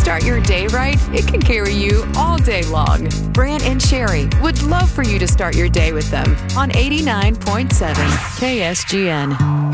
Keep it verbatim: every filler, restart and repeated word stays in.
start your day right, it can carry you all day long. Brant and Sherry would love for you to start your day with them on eighty-nine point seven K S G N.